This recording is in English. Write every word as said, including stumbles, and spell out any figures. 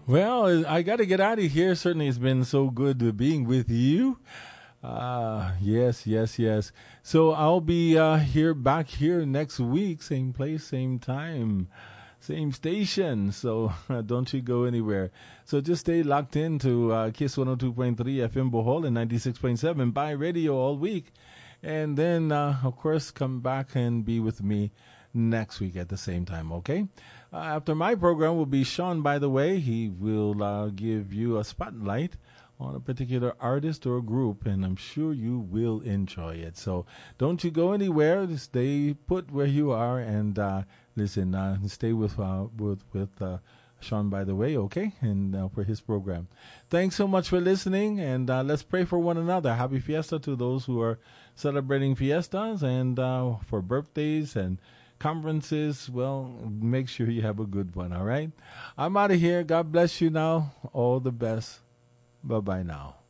Well, I got to get out of here. Certainly, it's been so good being with you. Uh, yes, yes, yes. So I'll be uh, here back here next week, same place, same time, same station. So uh, don't you go anywhere. So just stay locked in to uh, Kiss one oh two point three F M Bohol and ninety-six point seven by radio all week. And then, uh, of course, come back and be with me next week at the same time, okay? Uh, after my program will be Sean, by the way. He will uh, give you a spotlight on a particular artist or group, and I'm sure you will enjoy it. So don't you go anywhere. Stay put where you are and uh, listen, uh, stay with, uh, with, with uh, Sean, by the way, okay? And uh, for his program. Thanks so much for listening, and uh, let's pray for one another. Happy Fiesta to those who are celebrating fiestas, and uh, for birthdays and conferences. Well, make sure you have a good one, all right? I'm out of here. God bless you now. All the best. Bye-bye now.